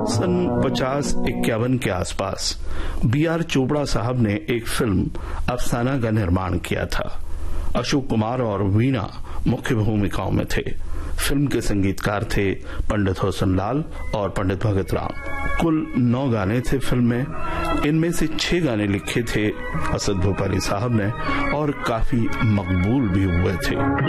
सन 50-51 के आसपास B.R. चोपड़ा साहब ने एक फिल्म अफसाना का निर्माण किया था। अशोक कुमार और वीणा मुख्य भूमिकाओं में थे। फिल्म के संगीतकार थे पंडित होसन लाल और पंडित भगत राम। कुल 9 गाने थे फिल्म में। इनमें से 6 गाने लिखे थे असद भोपाली साहब ने और काफी मकबूल भी हुए थे।